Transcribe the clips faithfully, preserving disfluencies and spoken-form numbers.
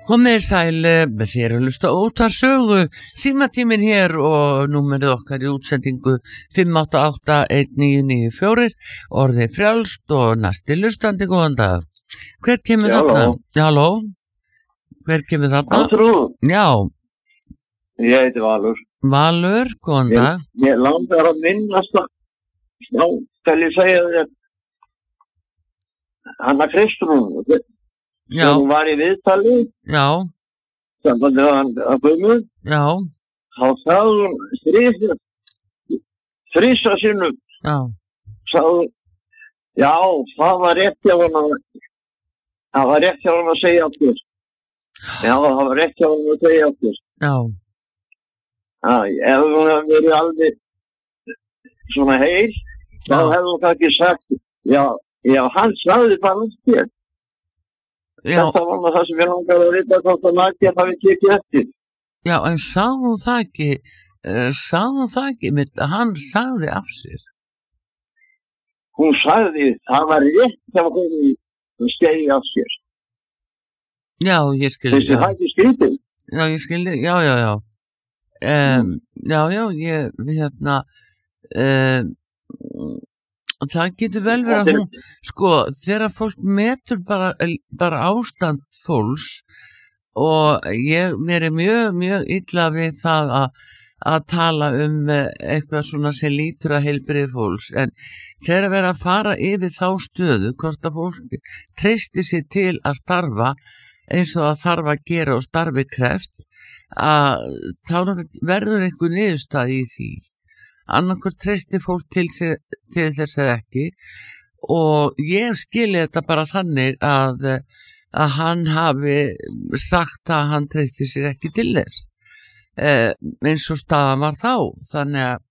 Komið sæl, þér að hlusta Útvarpssögu, símatíminn hér og númerið okkar í útsendingu fimm átta átta eitt níu níu fjögur, orðið frjálst og næsti hlustandi, góðan dag. Hver kemur þarna? Já, halló. Hver kemur þarna? Halldór. Já. Ég heiti Valur. Valur, góðan dag. Ég, ég langar að minnast að, já, skal ég segja þér, Hanna Kristrún, Já. Hún var í viðtali, Já, sambandi að, að Guðmu, já, þá sagði hún þrýsa, þrýsa sinnum, já, sagði hún, já, það var rétt hjá hann að, það var rétt hjá hann að segja aftur. Já, það var rétt hjá hann að segja aftur. já, Já, ef hún hefði verið alveg svona heil, þá Já. hefði hún kannski sagt, já, já, hann sagði bara þér. já, Þetta var nú það sem ég langar að vita hvort að Nadia hafi tekið eftir. já, en sagði hún það ekki, uh, sagði hún það ekki, mitt, að hann sagði af sér. Hún sagði, það var rétt hjá hún að skegi af sér. Já, ég skilji, Þessi já, það ekki skrítið. já, ég skilji, já, já, já, um, já, já, ég, hérna, um, það getur vel verið að hún, sko, þegar fólk metur bara, bara ástand fólks og ég, mér er mjög, mjög illa við það að, að tala um eitthvað svona sem lítur að heilbrigði fólks, en þegar að vera að fara yfir þá stöðu, hvort að fólk treysti sér til að starfa eins og að þarf að gera og starfi kreft, að þá verður einhver niðurstað í því. Annarkur treysti fólk til, sér, til þess að ekki og ég skilji þetta bara þannig að, að hann hafi sagt að hann treysti sér ekki til þess eh, eins og staðan var þá, þannig að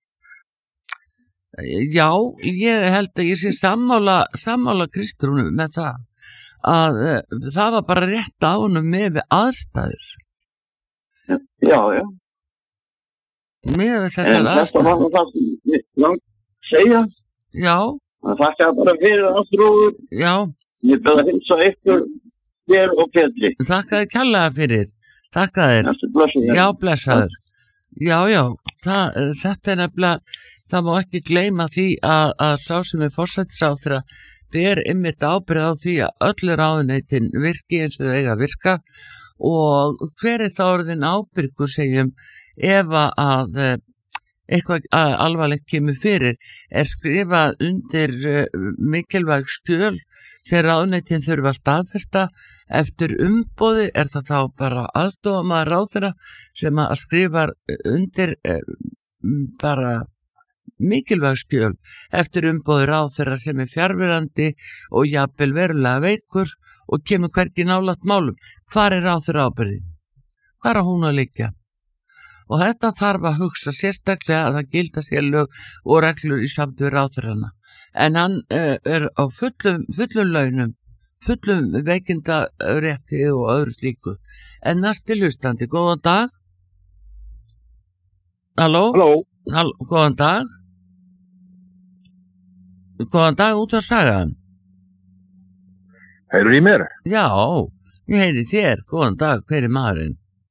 já, ég held að ég sé sammála, sammála Kristrúnu með það að eh, það var bara rétt á honum með aðstæður. Já, já. Með þessar En þetta aðstæður. var nú það sem ég langt að segja. Já, Það þakka bara fyrir aftrúður. já, Ég beð að hilsa ykkur þér og Petri. þakka þér kærlega fyrir. Þakka þér. Næstu blessuð. Já, blessaður. Já, já, það, þetta er nefnilega, það má ekki gleyma því að, að sá sem er forsætisráðherra ber einmitt ábyrgð á því að öllu ráðuneytin virki eins og þau eiga að virka og hver er þá orðin ábyrgur segjum ef að eitthvað alvarlegt kemur fyrir er skrifað undir mikilvæg skjöl sem ráðuneytin þurfa að staðfesta eftir umboði, er það þá bara aðstofamaður ráðherra sem að skrifa undir bara mikilvæg skjöl eftir umboði ráðherra sem er fjarverandi og jafnvel verulega veikur og kemur hvergi nálægt málum. Hvar er ráðherra ábyrgðin? Hvar er hún að liggja? Og þetta þarf að hugsa sérstaklega að það gilda sér lög og reglur í samt við ráðherrana. En hann uh, er á fullum, fullum launum, fullum veikindarétti og öðru slíku. En næsti hlustandi, góðan dag. Halló? Halló. Halló, góðan dag. Góðan dag, út að saga. Heyrðu í mér? Já, ég heyri þér. Góðan dag, hver er maðurinn?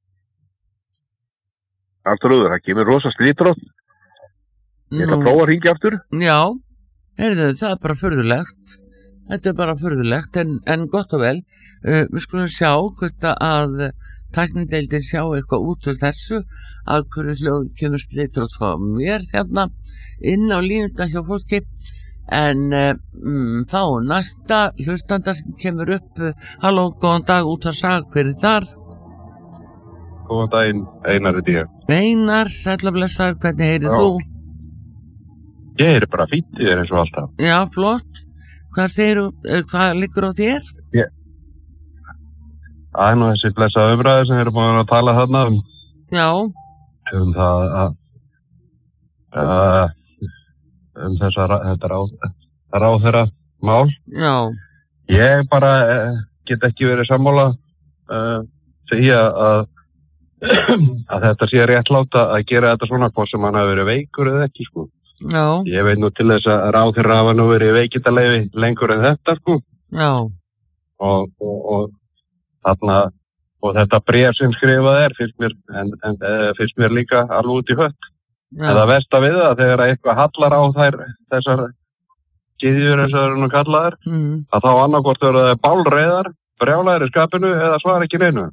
Afturúður, það kemur rosa slítrótt. Ég ætla að prófa að hringja aftur. Já, heyrðu, það er bara furðulegt. Þetta er bara furðulegt, en, en gott og vel. Uh, við skulum sjá hvort að tæknideildin sjá eitthvað út úr þessu að hverju hljóð kemur slítrótt frá mér hérna inn á línunda hjá fólki. En uh, um, þá næsta hlustanda sem kemur upp, uh, halló, góðan dag, út að saga, hver er þar? Góðan daginn, Einar er ég. Einar, sæll og blessaður, hvernig heyrið Já. þú? Ég er bara fínt í þér eins og alltaf. Já, flott. Hvað segirðu, uh, hvað liggur á þér? Ég. Það er nú þessi blessa umræði sem við erum búin að tala þarna um, Já, um það að uh, um þessa ra- þetta ráð, ráðherra mál. já, Ég bara uh, get ekki verið sammála uh, segja að að þetta sé réttláta að gera þetta svona hvort sem hann hafi verið veikur eða ekki, sko. já, Ég veit nú til þess að ráðherra hafa nú verið veikindaleyfi lengur en þetta, sko. já, Og, og, og þarna og þetta bréf sem skrifað er finnst mér, en, en, uh, finnst mér líka alveg út í hött. En það versta við það þegar eitthvað hallar á þær þessar gyðjur eins og það eru nú kallaðar, mm. að þá annarkvort eru það bálreiðar, brjálæðir í skapinu eða svar ekki neinu.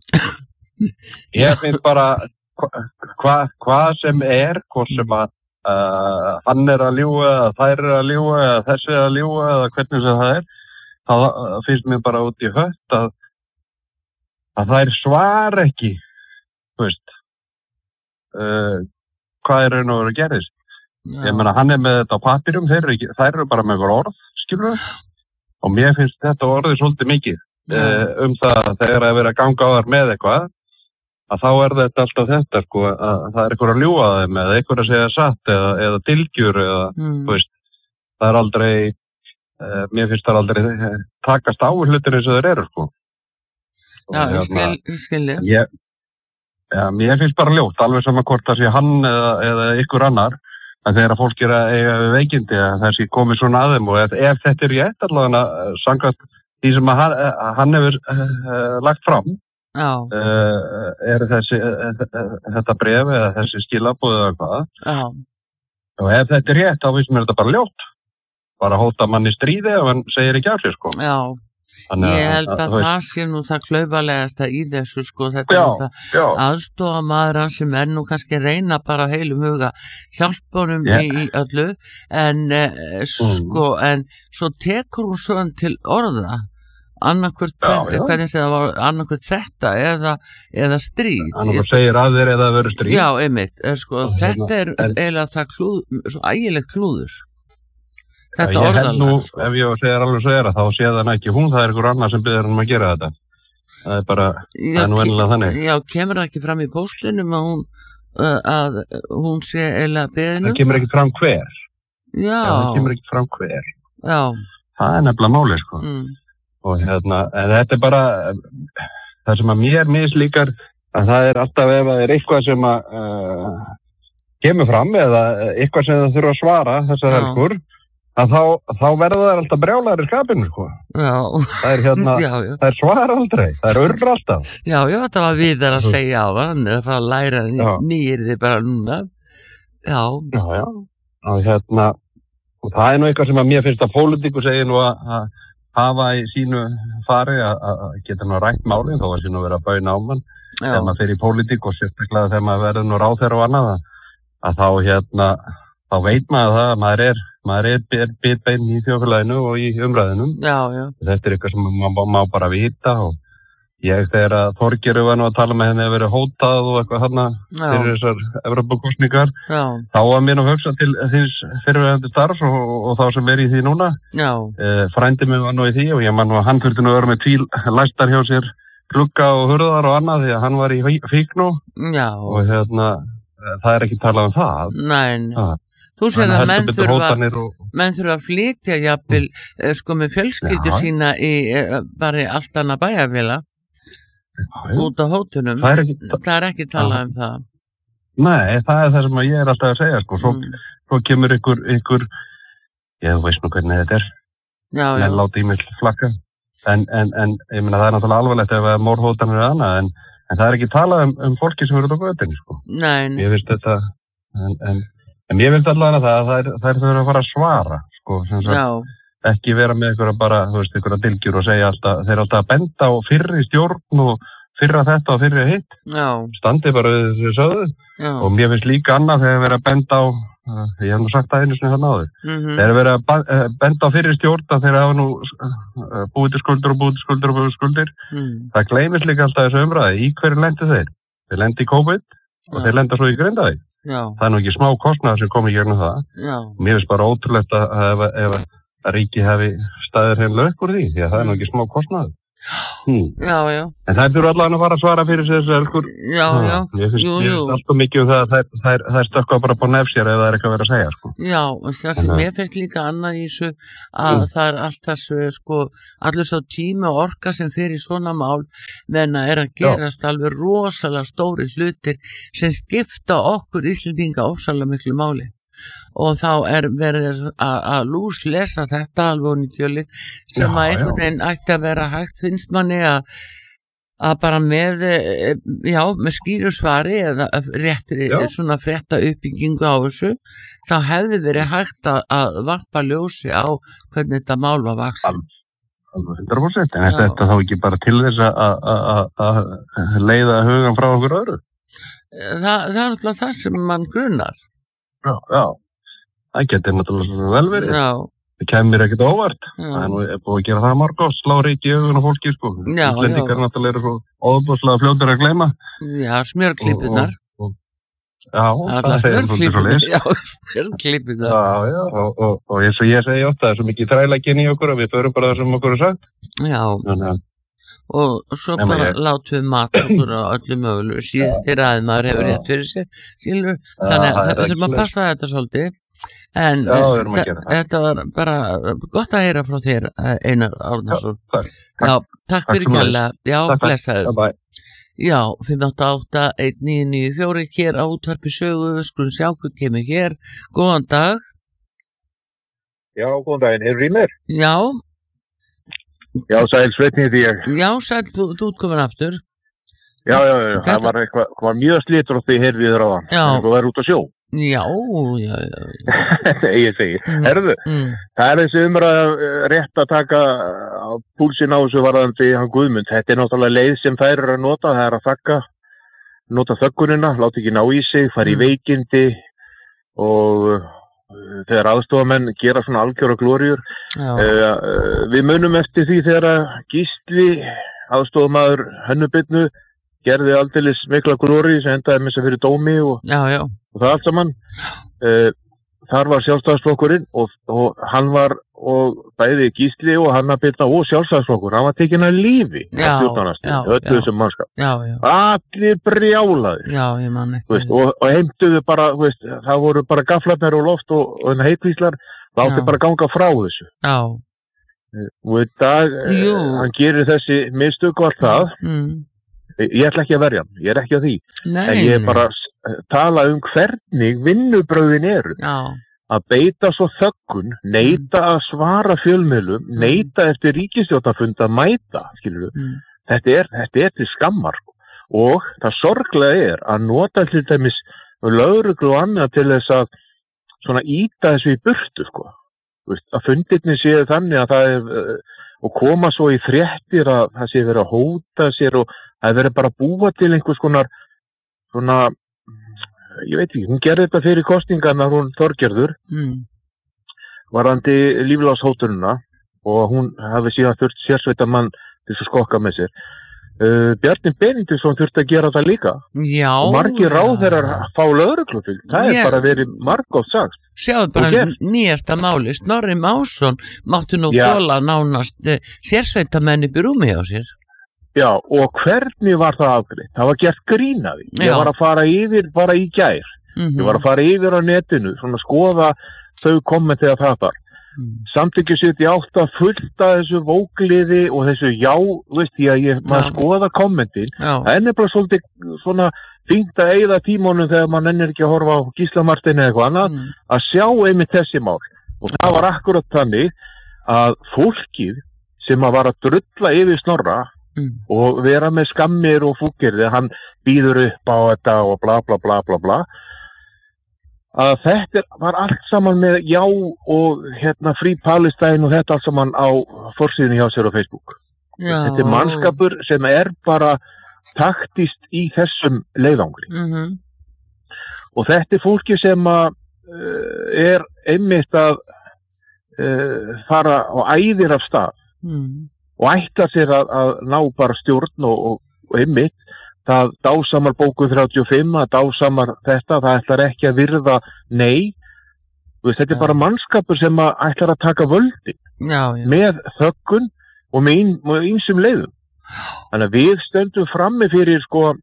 Ég finnst bara hvað hva sem er, hvort sem að uh, hann er að ljúga eða þær er að ljúga eða þessi er að ljúga eða hvernig sem það er, þá finnst mér bara út í hött að, að þær svar ekki, þú veist, uh, hvað er raun og veru gerðist. Já. Ég meina, hann er með þetta á papirum, þeir eru, ekki, þær eru bara með einhver orð, skilur við, og mér finnst þetta orðið svolítið mikið uh, um það þegar að vera að ganga á þar með eitthvað, að þá er þetta alltaf þetta, sko, að það er einhver að ljúga þeim eða einhver að segja satt eða, eða dilgjur eða, mm. þú veist, það er aldrei, Uh, mér finnst það aldrei uh, takast á hlutir eins og þeir eru, sko. Já, ég skil, skilji. Ég, ja, mér finnst bara ljótt, alveg sama hvort það sé hann eða, eða ykkur annar, að þegar fólk er að eiga við veikindi, að það sé komið svona að þeim og ef, ef þetta er rétt allavega uh, samkvæmt því sem að hann, uh, hann hefur uh, lagt fram, uh, er þessi, uh, þetta bréf eða þessi skilaboð eða hvað. Já. Og ef þetta er rétt, þá finnst mér þetta bara ljótt. Bara hóta manni stríði ef hann segir ekki af sér, sko. Já, Þannig ég held að, að, að það sé nú það klaufalegasta í þessu, sko, þetta já, er það aðstofa maður hann sem er nú kannski reyna bara heilum huga hjálpa honum yeah. í, í öllu en eh, sko, mm. en svo tekur hún svo til orða annarkvört þetta, þetta eða, eða stríð annarkvört segir að þér eða verður stríð já, einmitt, sko, og þetta er eiginlega það klúð, svo ægilegt klúður þetta ég held nú, sko. ef ég segir alveg svo er að þá sé það ekki hún, það er ykkur annar sem byrðir hann að gera þetta það er bara, já, það er nú ennilega þannig já, kemur það ekki fram í póstunum að hún, uh, að hún sé eiginlega beðinu það kemur ekki fram hver já, ja, það kemur ekki fram hver já, það er nefnilega máli, sko mm. og hérna, en þetta er bara það sem að mér mislíkar að það er alltaf ef það er eitthvað sem að uh, kemur fram eða eitthvað sem það þurfa að svara þessar helgur að þá, þá verða þær alltaf brjálæðir í skapinu, sko. Já. Það er hérna, já, já. það er svar aldrei, það er urr alltaf. Já, já, þetta var við þar að segja á það, hann er að fara að læra nýjir þið bara núna. Já. Já, já, og hérna, og það er nú eitthvað sem að mér finnst að pólitíku segir nú að, að hafa í sínu fari að, að geta nú rætt málinn, þá var sínu að vera að bauna á mann, þegar maður fyrir í pólitík og sérstaklega þegar maður verður nú ráðherra og annað, að þá hérna, þá veit maður það að maður er maður er bitbeinn í þjóðfélaginu og í umræðinum. Já, já. Þetta er eitthvað sem maður má bara vita og ég þegar að Þorgerður var nú að tala með henni að vera hótað og eitthvað þarna fyrir þessar Evrópukosningar, þá var mér að hugsa til þins fyrirverandi starfs og, og, og þá sem er í því núna. Já. Eh, frændi mig var nú í því og ég man nú að hann þurfti nú að vera með tvíl læstar hjá sér, glugga og hurðar og annað því að hann var í fíknu. Já. Og hérna, það er ekki talað um það. Nei, nei. Þú sér að menn þurfa, og... menn þurfa að flytja jafnvel mm. sko með fjölskyldu já. Sína í bara allt annað bæjarféla út á hótunum. Það er ekki, það er ekki talað já. Um það. Nei, það er það sem ég er alltaf að segja, sko. Svo, mm. svo kemur ykkur, ykkur, ég veist nú hvernig þetta er, menn láti í mig flakka. En, en, en ég meina það er náttúrulega alvarlegt ef að morðhótanir er annað, en, en það er ekki talað um, um fólki sem eru út á götunni, sko. Nei. Ég veist þetta, en, en En ég vildi allavega það að þær, þær þurfa að fara að svara, sko, sem sagt, ekki vera með einhverja bara, þú veist, einhverja dilgjur og segja alltaf, þeir eru alltaf að benda á fyrri stjórn og fyrra þetta og fyrri hitt, já. Standi bara við þessu sögðu, já. Og mér finnst líka annað þegar verið að benda á, uh, ég hef nú sagt það einu sinni þarna áður, mm-hmm. þegar verið að uh, benda á fyrri stjórn að þeir hafa nú uh, búið til skuldur og búið til skuldur og búið til skuldir, mm. það gleymist líka alltaf þessu umræði, í hverju lendi þeir? Þeir lendi í COVID og já. Þeir lenda svo í Grindavík. Já. Það er nú ekki smá kostnaður sem kom í gegnum það. Já. Mér finnst bara ótrúlegt að, ef, ef að ríki hafi staðir hreinlega upp úr því, því að það er nú ekki smá kostnaður. Hmm. Já, já. En það er allavega að fara að svara fyrir sig þessu elgur. Já, já. Ég finnst, jú, ég jú. finnst alltaf mikið um það að þær, þær, þær stökkva bara på nefsér ef það er eitthvað að vera að segja, sko. Já, það sem mér finnst líka annað í þessu að mm. það er allt þessu, sko, allir svo tími og orka sem fer í svona mál, menn að er að gerast já. Alveg rosalega stóri hlutir sem skipta okkur Íslendinga ofsalega miklu máli. Og þá er verið að lúslesa þetta alveg hún í kjölinn sem já, að einhvern veginn ætti að vera hægt finnst manni að að bara með já, með skýru svari eða réttri Já. svona frétta uppbyggingu á þessu þá hefði verið hægt að, að varpa ljósi á hvernig þetta mál var vaksin. Alveg hundrað prósent, en Já. þetta þá ekki bara til þess að- að að- að leiða hugan frá okkur öðru. Það, það er náttúrulega það sem mann grunar. Já, já. Það getur náttúrulega vel verið. Já, Það kemur ekkert óvart. já. Það er nú er búið að gera það marg og slá reiki í augun á fólki, sko. Já, Íslendingar já. náttúrulega eru svo óbúslega fljótir að gleyma. Já, smjörklípunar. Og- og- Já, Það það er segir svolítið svo smjörklípunar. leys. Já, smjörklípunar. Já, já, og, og, og eins og ég segi ofta, það er svo mikið þrælækinn í okkur að við förum bara það sem okkur er sagt. Já, Þannig að, og svo Nema bara ég. látum við mat okkur á öllu mögulegu síðusti ræðum maður hefur rétt fyrir sig, skilur, þannig að það er það- við þurfum að ekki passa þetta svolítið. En Já, eh, við erum að þe- gera það. þetta var bara gott að heyra frá þér, eh, Einar Árnason. takk. Já, takk fyrir sömuleiðis. kærlega. Já, Takk, takk. blessaður. Bye. Já, fimm átta átta eitt níu níu fjögur hér á útvarpi sögu, við skulum sjá hvað kemur hér. Góðan dag. Já, góðan daginn, hefur í mér? Já, Já, sæl Sveinn heiti ég. já, sæll, þú, þú út komin aftur. Já, já, já, Þetta- það var eitthvað, það var mjög slitur og því heyrði þér á þann. Já. Það var út á sjó. Já, já, já. Nei, ég segi. Mm. Herðu, Mm. það er þessi umræða eh, rétt að taka á púlsinn á þessu varðandi hann Guðmund. Þetta er náttúrulega leið sem þær eru að nota, það er að þakka, nota þöggunina, láta ekki ná í sig, fara í Mm. veikindi og uh, þegar aðstofamenn gera svona algjöra glóriur. Já, Uh, uh, við munum eftir því þegar að Gísli, aðstofamaður Hönnubirnu, gerði aldeilis mikla glóri sem endaði með þess að fyrir dómi og, já, já. og það allt saman. Uh, þar var sjálfstæðisflokkurinn og, og hann var, og bæði Gísli og Hannabirna og sjálfstæðisflokkur, hann var tekinn að lífi Já, já, öllu já. þessum mannskap. Já, já, Allir brjálaðir. já, ég man Þú eftir Veist, og, og heimtuðu bara, þú veist, það voru bara gaflarnir og loft og, og heitvíslar, það átti Já. bara að ganga frá þessu. Já, Og í dag, Jú. eh, hann gerir þessi mistök og allt það. mm. Ég ætla ekki að verja hann, ég er ekki að því. Nei, En ég er nei. bara að s- tala um hvernig vinnubröðin eru. Já, Að beita svo þöggun, neita að svara fjölmiðlum, neita eftir ríkisstjórnarfund að mæta, skilur mm. Þetta er, þetta er til skammar. Sko. Og það sorglega er að nota til dæmis lögreglu og annað til þess að svona íta þessu í burtu, sko. Þú veist, að fundirni séu þannig að það er, uh, og koma svo í fréttir að það sé verið að hóta sér og það er verið bara að búa til einhvers konar, svona, ég veit ekki, hún gerði þetta fyrir kostingarna, hún Þorgerður, mm. varandi líflánshótununa og hún hafi síðan þurft sérsveitamann til að skokka með sér. Uh, Bjarni Benediktsson þurfti að gera það líka Já, og margir já. ráðherrar fá lögreglufylgd. Það er Ég- bara verið margótt sagt. Sjáðu bara Og gert. nýjasta máli, Snorri Másson máttu nú Já. þola nánast eh, sérsveitamenn upp í rúmi á sér. Já, og hvernig var það afgreitt? Það var gert grínaði. Ég Já. var að fara yfir bara í gær. Mm Ég var að fara yfir á netinu, svona skoða þau kommenti að það var. mm. Samtökju sjötíu og átta fullt af þessu vógliði og þessu já, veist ég að ég maður Já. skoða kommentin. Já, Það er nefnilega svolítið svona fínt að eigða tímónum þegar maður nennir ekki að horfa á Gísla Martein eða eitthvað annað, mm. að sjá einmitt þessi mál. Og það var akkurat þannig að fólkið sem að var að drulla yfir Snorra Mm. og vera með skammir og fúkir þegar hann býður upp á þetta og bla bla bla bla bla að þetta var allt saman með já og hérna Free Palestine og þetta allt saman á forsíðunni hjá sér á Facebook. Já. Þetta er mannskapur sem er bara taktist í þessum leiðangri. mm Og þetta er fólki sem að uh, er einmitt að uh, fara á æðir af stað mm. og ætla sér að, að ná bara stjórn og, og, og einmitt það dásamar bóku þrjátíu og fimm, það dásamar þetta, það ætlar ekki að virða nei. Veist, þetta er Já. bara mannskapur sem að ætlar að taka völdin Já, já. með þöggun og með, ein, með einsum leiðum. Þannig að við stöndum frammi fyrir sko,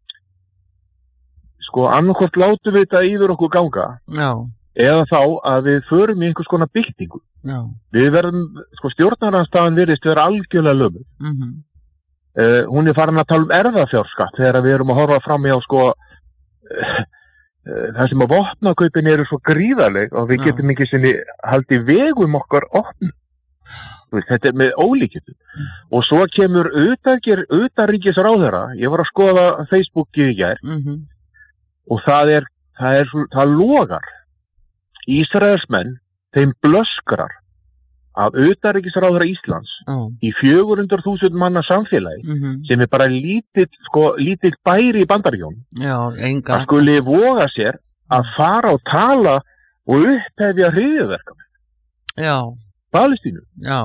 sko annarkvort látum við þetta yfir okkur ganga Já, eða þá að við förum í einhvers konar byltingu. já. Við verðum, sko stjórnarandstaðan virðist vera algjörlega lömuð. Mm Uh, hún er farin að tala um erfðafjárskatt þegar við erum að horfa fram í á sko uh, uh, það sem að vopnakaupin eru svo gríðaleg og við Já. getum ekki sinni haldið vegum okkar opn. veist, þetta er með ólíkjöndum. Og svo kemur utanríkisráðherra, ég var að skoða Facebookið í gær, mm-hmm. og það er, það er, það logar. Ísraelsmenn, þeim blöskrar af utanríkisráðherra Íslands oh. í fjögur hundruð þúsund manna samfélagi mm-hmm. sem er bara lítill, sko, lítill bæri í Bandaríkjunum. Já, enga. Það skuli voga sér að fara og tala og upphefja hryðjuverkamenn. Já. Palestínu. Já.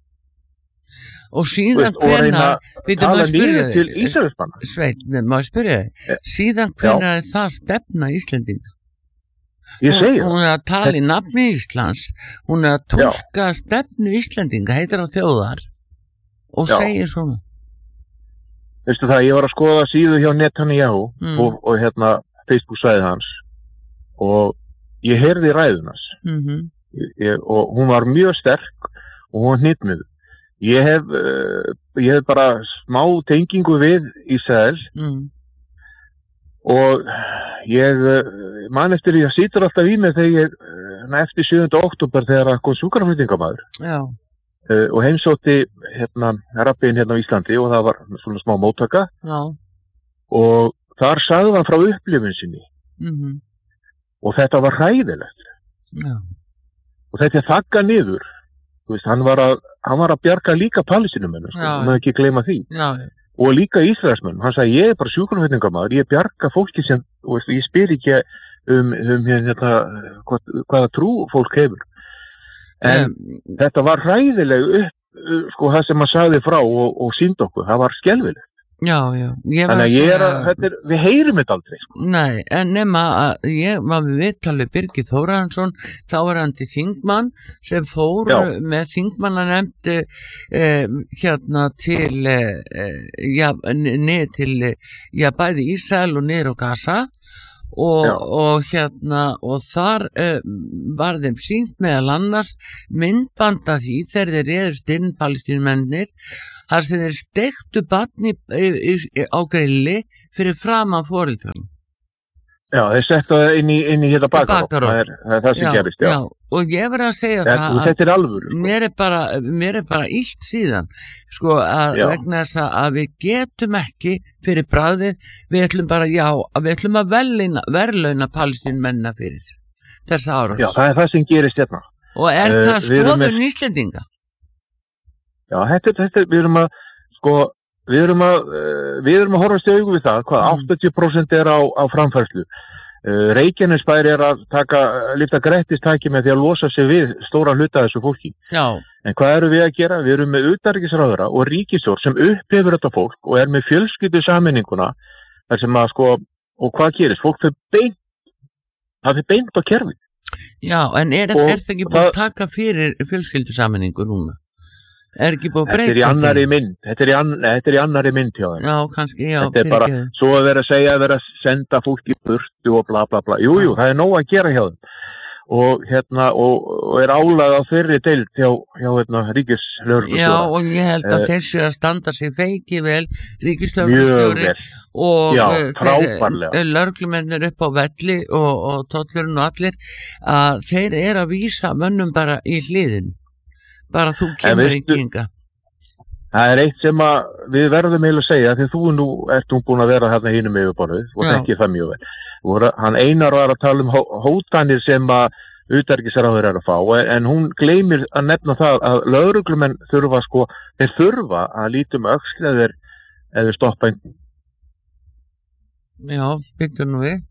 Og síðan hvenær, veitum maður spyrja þig, Sveinn, maður spyrja þig, síðan hvenær er það stefna Íslendinga? Ég segi það. Hún er að tala í nafni Íslands, hún er að tólka stefnu Íslendinga, heitir á þjóðar, og Já. segir svona. Veistu það, ég var að skoða síðu hjá Netanyahu mm. og, og hérna Facebook-svæðið hans og ég heyrði ræðunars mm-hmm. ég, og hún var mjög sterk og hún var hnitmið. Ég hef, uh, ég hef bara smá tengingu við Ísrael mm. og ég man eftir því að sýtur alltaf í mig þegar ég, eftir sjöunda október þegar að kom sjúkraflutningamaður uh, og heimsótti hérna rabbin hérna á Íslandi og það var svona smá móttaka Já. og þar sagði hann frá upplifun sinni mm-hmm. og þetta var hræðilegt Já. og þetta er þagga niður, þú veist, hann var að, hann var að bjarga líka Palestínumenn, sko, maður ekki gleyma því. Já. Og líka Ísraelsmenn, hann sagði ég er bara sjúkraflutningamaður, ég bjarga fólki sem, veist, ég spyr ekki um, um hérna, hvað, hvaða trú fólk hefur. En um, þetta var hræðileg upp, sko, það sem maður sagði frá og, og sýndi okkur, það var skelfilegt. Já, já. Þannig að ég er að, þetta er, við heyrum þetta aldrei, sko. Nei, en nema að ég var við viðtalið Birgir Þórarinsson, þá er hann til þingmann sem fór já. með þingmannanemnd eh, hérna til, eh, já, niður til, já, bæði Ísrael og niður á Gaza og, og hérna, og þar eh, var þeim sýnt meðal annars myndbanda því þegar þeir réðust inn Palestínumennir þar sem þeir steiktu barni á grilli fyrir framan foreldrunum. Já, þeir settu það inn í, inn í hérna bakarótt. Það er það, er það sem já, gerist, já. já. Og ég verið að segja þetta, það að þetta er alvöru, sko. mér er bara, mér er bara illt síðan, sko, að já. vegna þess að við getum ekki fyrir bragðið, við ætlum bara, já, að við ætlum að verðlauna, verðlauna Palestínumennina fyrir þessa árás. Já, það er það sem gerist hérna. Og er uh, það skoðun með... Íslendinga? Já, þetta, þetta, við erum að, sko, við erum að, við erum að horfast í augu við það, hvað, mm. áttatíu prósent er á, á framfærslu. Uh, Reykjanesbær er að taka, lifta grettistæki með því að losa sig við stóra hluta þessu fólki. Já. En hvað eru við að gera? Við erum með utanríkisráðherra og ríkisstjórn sem upplifir þetta fólk og er með fjölskyldu sameininguna, þar sem að, sko, og hvað gerist? Fólk fyrir beint, það fyrir beint á kerfi. Já, en er, er það ekki búin að taka fyrir fjölskyldu sameiningu núna? Er ekki búið að breyta því? Þetta er í annari mynd, þetta er í, ann, þetta er í annari mynd hjá þeim. Já, kannski, já. Þetta er bara, ekki. Svo að vera að segja að vera að senda fólk í burtu og bla bla bla. Jú, jú, það er nóg að gera hjá þeim. Og hérna, og, og er álag á þeirri deild hjá, hjá hérna, ríkislögreglustjóra. Já, og ég held að uh, þessi að standa sig feiki vel, ríkislögreglustjóri. Og já, þeir lögreglumennir upp á velli og, og tollurinn og allir, að þeir eru að vísa mönnum bara í hliðinu. Bara þú kemur ekki ynga. Það er eitt sem að við verðum eiginlega að segja, því þú nú ert nú búin að vera hérna hinum yfirborðið og þekkir það mjög vel. Og hann Einar var að tala um hótanir sem að utanríkisráðherra er að fá, en hún gleymir að nefna það að lögreglumenn þurfa, sko, þeir þurfa að líta um öxl eða þeir stoppa einhvern. Já, byttu nú við.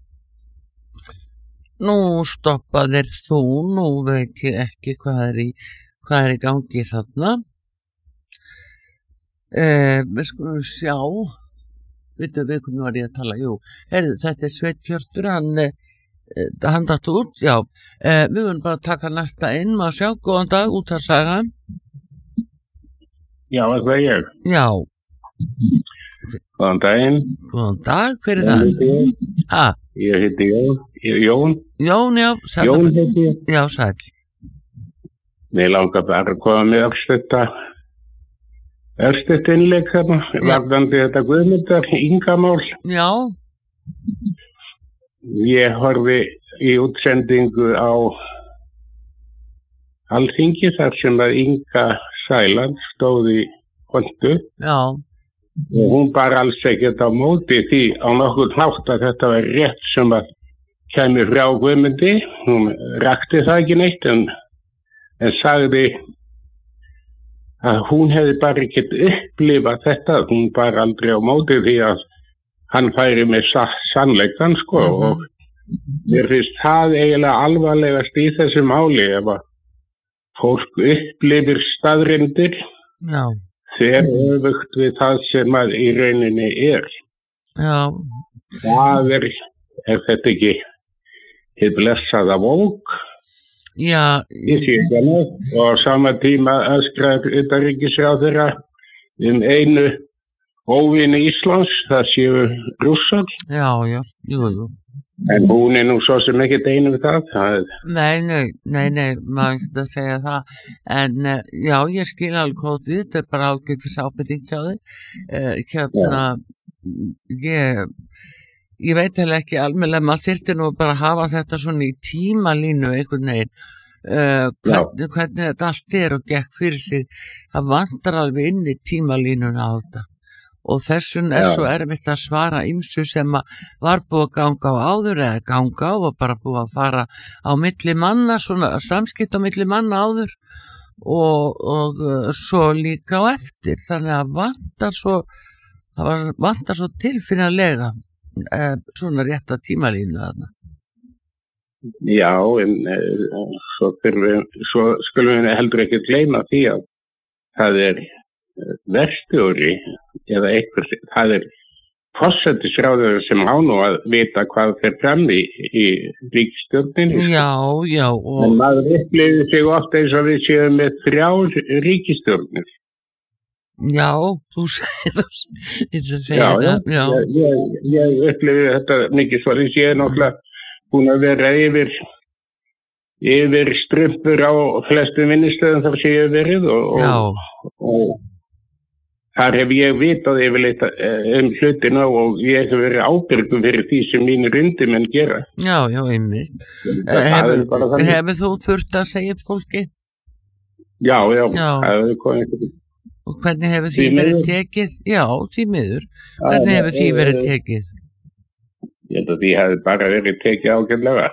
Nú stoppaðir þú, nú veit ég ekki hvað er í hvað er í gangi þarna. Eh, við skulum sjá, veitum við hvernig var ég að tala, jú, heyrðu, þetta er Sveinn Hjörtur, hann, eh, hann datt út, já, eh, við verðum bara að taka næsta inn, maður sjá, góðan dag, út að saga. Já, það er ég. Já. Góðan daginn. Góðan dag, hver er það? Ha? Ég heiti Jón. Jón. Jón, já, sæl. Jón heiti ég. Já, sæl. Mér langar bara að koma með örstutta, örstutt innleik þarna, varðandi þetta Guðmundar, Ingamál. Já. Ég horfi í útsendingu á Alþingi þar sem að Inga Sæland stóð í pontu. Já. Og hún bara alls ekkert á móti því á nokkuð hátt að þetta var rétt sem að kæmi frá Guðmundi. Hún rakti það ekki neitt en, en sagði að hún hefði bara ekkert upplifað þetta. Hún bara aldrei á móti því að hann færi með sannleikann sko mm-hmm. og mér finnst það eiginlega alvarlegast í þessu máli ef að fólk upplifir staðreyndir. Já. Þegar öfugt við það sem að í rauninni er. Já. Það er, er þetta ekki hið blessaða vók. Já. Í síðan og á sama tíma öskrar utanríkisráðherra um einu óvini Íslands, það séu Rússar. Já, já, jú, jú. En hún er nú svo sem ekkert einu við það. það. Nei, nei, nei, nei, maður ekki að segja það. En já, ég skil alveg kótið, þetta er bara ágætis ábyrging hjá þig. Uh, hérna, ég, ég veit heller ekki almennilega, maður þyrfti nú bara að hafa þetta svona í tímalínu einhvern veginn. Uh, hvernig, hvernig þetta allt er og gekk fyrir sig. Það vantar alveg inn í tímalínuna á þetta. Og þessun er Já. Svo erfitt að svara ýmsu sem var búið að ganga á áður eða ganga á og bara búið að fara á milli manna, svona samskipt á milli manna áður og, og uh, svo líka á eftir. Þannig að vantar svo, það var, vantar svo tilfinnilega uh, svona rétta tímalínu þarna. Já, en uh, svo, við, svo skulum við heldur ekki gleyma því að það er verstjóri eða eitthvað, það er forsætisráðherra sem á nú að vita hvað fer fram í, í ríkisstjórninni. Já, já. Og... En maður upplifir sig ofta eins og við séum með þrjár ríkisstjórnir. Já, þú segir það. Já, já, já. Ég, ég, ég upplifir þetta mikið svo þess ég er náttúrulega búin að vera yfir yfir strumpur á flestum vinnustöðum þar sem ég hef verið og, og, og þar hef ég vitað yfirleitt um hlutina og ég hef verið ábyrgum fyrir því sem mínir undirmenn gera. Já, já, einmitt. Hefur hef þú þurft að segja upp fólki? Já, já. já. Það, og hvernig hefur því verið tekið? Já, því miður. Hvernig hefur því verið tekið? Ég held að því hefur bara verið tekið ágætlega.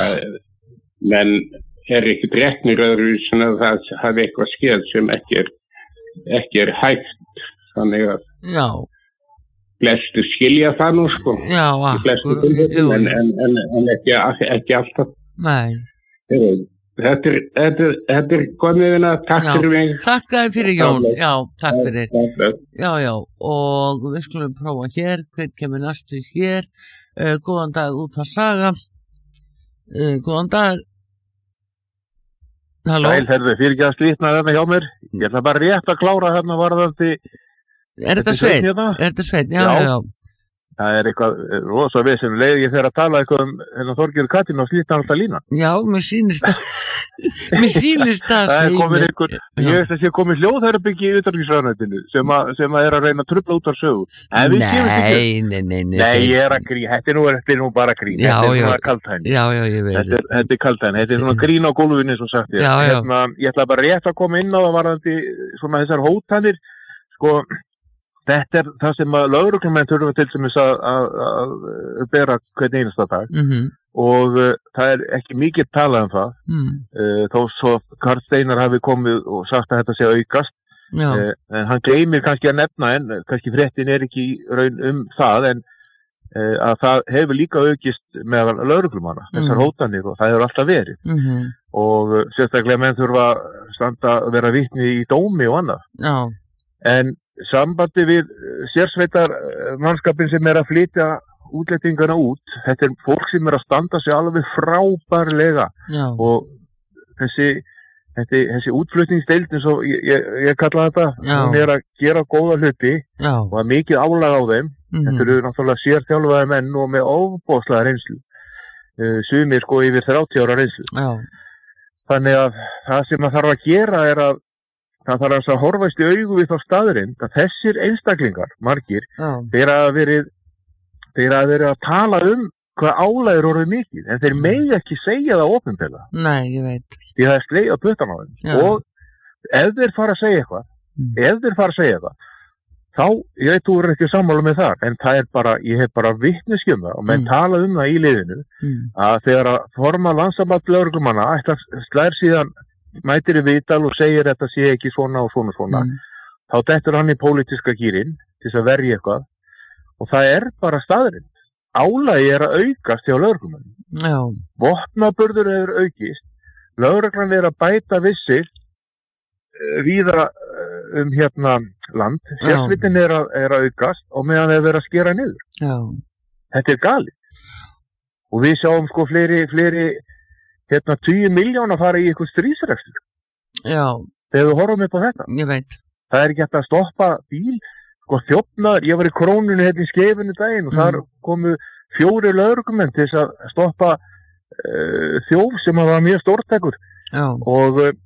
menn er ekki dreknir öðruvísin að það hafi eitthvað skeð sem ekki er, ekki er hægt, þannig að Já. Flestu skilja það nú sko Já, akkur, en, en, en, en ekki, ekki alltaf. Nei. Þetta er, þetta er, þetta er góðmiðina, takk já, fyrir mig. Takk fyrir Jón, já, takk fyrir. Já, já, og við skulum prófa hér, hver kemur næstu hér, uh, góðan dag út að saga, uh, góðan dag. Halló. Sælherðu, fyrir ekki að slítna þarna hjá mér, ég ætla bara rétt að klára þarna varðandi. Er þetta Sveinn? Er þetta Sveinn, já, já, já. Það er eitthvað rosa við sem leið ég þegar að tala eitthvað um hennar Þorgeir Katrín og slíta alltaf lína. Já, mér sýnist það. Mér sýnist það. Það er komin einhver, ég veist að sé komið hljóðherrbyggi í utanríkisráðuneytinu sem, sem að er að reyna að trufla út á sögu. Nei, nei, nei, nei. Nei, ég er að grín, þetta er nú, þetta er nú bara grín. Já, þetta er já. svona kaltæn. Já, já, ég veit. Þetta er, þetta er kaltæn, þetta er svona grín á gólfinu svo sagt ég. Já, já. Hérna, ég ætla bara rétt að koma inn á það varðandi svona þessar hótanir, sko. Þetta er það sem að lögreglumenn þurfa til sem þess að, að, að bera hvern einasta dag mm-hmm. og uh, það er ekki mikið talað um það mm. uh, þó svo Karl Steinar hafi komið og sagt að þetta sé aukast uh, en hann gleymir kannski að nefna en kannski fréttin er ekki raun um það en uh, að það hefur líka aukist með lögreglumanna mm. þessar hótanir og það hefur alltaf verið mm-hmm. og uh, sérstaklega menn þurfa standa að vera vitni í dómi og annað Já. En sambandi við sérsveitar mannskapin sem er að flytja útlendingana út, þetta er fólk sem er að standa sig alveg frábærlega Já. Og þessi, þessi, þessi útflutningsdeild eins og ég, ég, ég kalla þetta, Já. Hún er að gera góða hluti Já. Og að mikið álag á þeim, mm-hmm. þetta eru náttúrulega sérþjálfaði menn og með ofboðslega reynslu, uh, sumir sko yfir þrjátíu ára reynslu. Já. Þannig að það sem að þarf að gera er að það þarf að horfast í augu við þá staðurinn að þessir einstaklingar, margir, Já. þeir að verið þeir að verið að tala um hvað álægur orðið mikið, en þeir megi ekki segja það opinberlega. Nei, ég veit. Því það er skreið á puttan á þeim. Já. Og ef þeir fara að segja eitthvað, mm. ef þeir fara að segja eitthvað, þá, ég veit, þú er ekki sammála með það, en það er bara, ég hef bara vitneskju um það og menn mm. tala um það í liðinu mm. að þegar að forma landssamband lögreglumanna ætlar slær síðan mætir í viðtal og segir þetta sé ekki svona og svona svona, mm. þá dettur hann í pólitíska gírinn til þess að verja eitthvað og það er bara staðrind. Álagi er að aukast hjá lögreglumönnum. Já. Vopnaburður hefur aukist, lögreglan er að bæta vissir víða um hérna land, sérsvitin er, er að aukast og meðan þeir vera að skera niður. Já. Þetta er galið. Og við sjáum sko fleiri, fleiri hérna tíu miljón að fara í eitthvað stríðsrekstur. Já. Þegar við horfum upp á þetta. Ég veit. Það er ekki hægt að stoppa bíl, sko þjófnaður, ég var í Krónunni hérna í Skeifunni daginn og mm. þar komu fjóri lögreglumenn til þess að stoppa uh, þjóf sem var mjög stórtækur. Já. Og uh,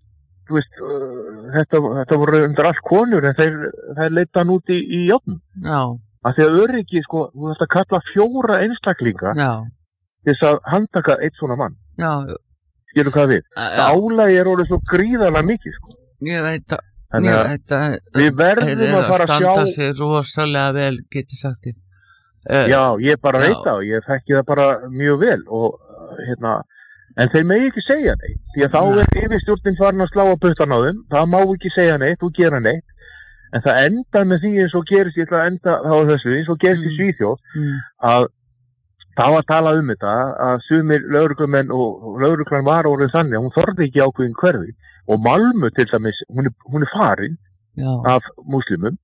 þú veist, uh, þetta, þetta voru undir allt konur en þeir, þeir leita hann út í, í játn. Já. Af því að öryggi, sko, þú veist að kalla fjóra einstaklinga Já. Til þess að handtaka eitt svona mann. Já. Skilur hvað við? Já. Álagi er orðið svo gríðarlega mikið, sko. Ég veit að, ég veit að við verðum að fara að sjá. Standa sig rosalega vel, geti sagt þið. Uh, Já, ég bara já. Veit það og ég þekki það bara mjög vel og hérna, en þeir megi ekki segja neitt, því að þá er yfirstjórnin farin að slá á puttan á þeim, það má ekki segja neitt og gera neitt, en það enda með því eins og gerist, ég ætla að enda þá þessu, eins og gerist mm. í Svíþjóð, mm. að það var talað um þetta, að sumir lögreglumenn og lögreglan var orðið þannig að hún þorði ekki ákveðin hverfi og Malmö til dæmis, hún er, hún er farin já. Af múslimum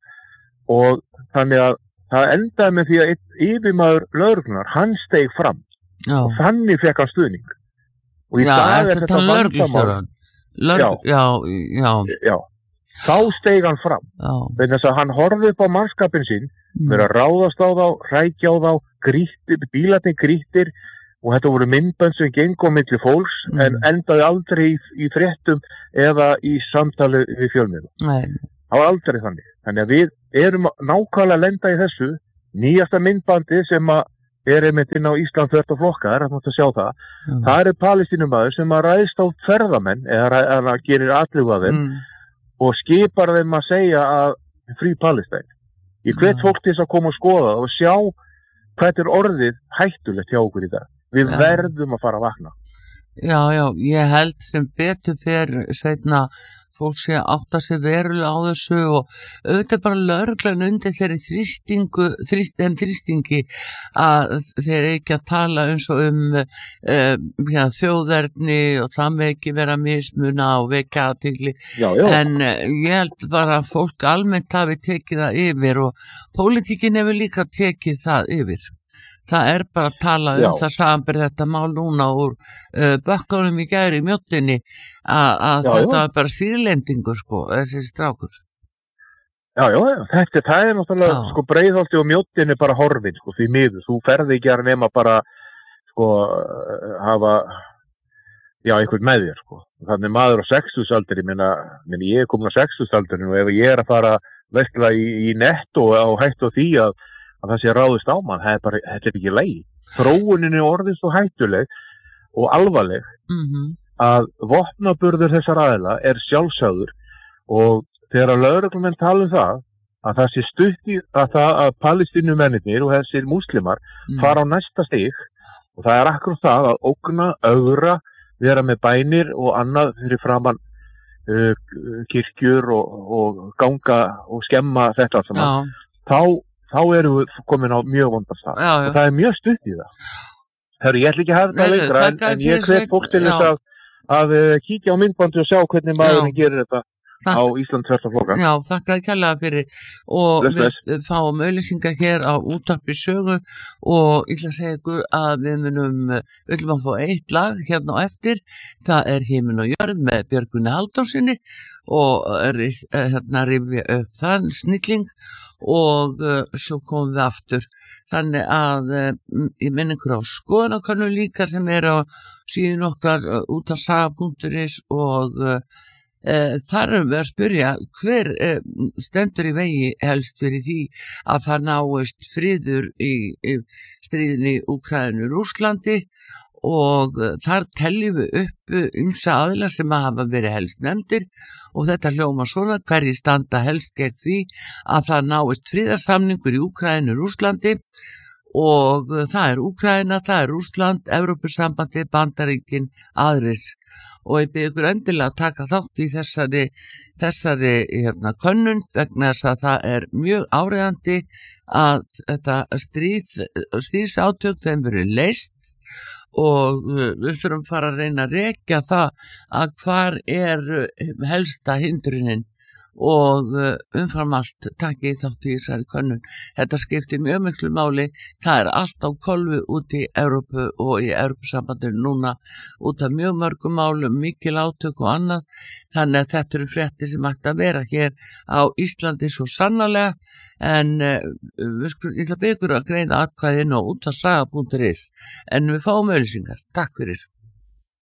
og þannig að það endaði með því að yfirmaður lögreglunar, hann steig fram já. Og þannig fekk hann stuðning. Og í já, dag er þetta vandamál. Lörg, já, já, já. Þá steig hann fram. Þannig að hann horfði upp á mannskapin sín, mm. verið að ráðast á þá, hrækja á þá, grýttir, bílarnir grýttir og þetta voru myndbönd sem gengur milli fólks mm. en endaði aldrei í, í fréttum eða í samtali við fjölmiðlum. Nei. Það var aldrei þannig. Þannig að við erum nákvæmlega að lenda í þessu nýjasta myndbandi sem að er einmitt inn á Ísland þvert og flokka, það er að sjá það. Mm. Það er palestínumæður sem að ræðst á ferðamenn eða að gerir atlögu af þeim mm. og skipar þeim að segja að frí Palestín. Ég hvet fólk til þess að koma og skoða og sjá hvað er orðið hættulegt hjá okkur í dag. Við ja. Verðum að fara að vakna. Já, já, ég held sem betur fer Sveitna fólk sé að átta sig verulega á þessu og auðvitað bara lögreglan undir þeirri þrýstingu, þrýst, þeim þrýstingi að þeir ekki að tala eins og um uh, ja, þjóðerni og það með ekki vera mismuna og vekja athygli en uh, ég held bara að fólk almennt hafi tekið það yfir og pólitíkin hefur líka tekið það yfir. Það er bara að tala um já. Það samanberð þetta mál núna úr uh, bökkunum í gæri í mjöllinni að þetta já. Er bara sýrlendingur sko, þessi strákur. Já, já, þetta það er náttúrulega já. Sko Breiðholti og mjöllinni bara horfin sko, því miður, þú ferði ekki að nema bara sko hafa já, einhvern með þér sko. Þannig maður á sextugsaldri, minna, minna ég er komin á sextugsaldri og ef ég er að fara veistlega í, í nett og á hætt og því að að það sé ráðist á mann, það er bara, þetta er ekki leið. Þróunin er orðið svo hættuleg og alvarleg mm-hmm. að vopnaburður þessar aðila er sjálfsögður og þegar að lögreglumenn tala um það að það sé stutt í að það að palestínumennirnir og þessir múslimar mm. fara á næsta stig og það er akkurat það að ógna, ögra, vera með bænir og annað fyrir framann uh, kirkjur og, og ganga og skemma þetta allt saman. Þá þá erum við komin á mjög vondast það. Já, já. Og það er mjög stutt í það. Herru, ég ætla ekki að hafa þetta lengra, en, en ég hvet fólk til þess að, að kíkja á myndbandi og sjá hvernig maðurinn gerir þetta Takk. Á Ísland þvert og flokka. Já, þakka kærlega fyrir og bless, bless. Við fáum auglýsingar hér á Útvarpi Sögu og ég ætla að segja ykkur að við munum, við ætlum að fá eitt lag hérna á eftir, það er Himinn og jörð með Björgvini Halldórsinni og er hérna rifja upp þann snilling og uh, svo komum við aftur þannig að uh, ég minn ykkur á skoðanakönnum líka sem er á síðan okkar uh, út af saga punktur is og uh, uh, þar erum við að spyrja hver uh, stendur í vegi helst fyrir því að það náist friður í, í stríðinni Úkraínu Rússlandi og þar teljum við upp ýmsa aðila sem að hafa verið helst nefndir og þetta hljóma svona: hverjir standa helst gegn því að það náist friðarsamningur í Úkraínu og Rússlandi, og það er Úkraína, það er Rússland, Evrópusambandi, Bandaríkin, aðrir. Og ég bið ykkur endilega að taka þátt í þessari, þessari hérna, könnun, vegna þess að það er mjög áreiðandi að þetta stríð, stríðsátök þeim verið leyst, og við þurfum að fara að reyna að rekja það að hvar er helsta hindrunin, og umfram allt taki þátt í þessari könnun. Þetta skiptir mjög miklu máli. Það er allt á hvolfi út í Evrópu og í Evrópusambandinu núna út af mjög mörgum málum, mikil átök og annað, þannig að þetta eru fréttir sem ætti að vera hér á Íslandi svo sannarlega. En uh, við skulum, ég ætla að byrja ykkur að greiða atkvæðin og út af saga punktur is, en við fáum auðlýsingar. Takk fyrir.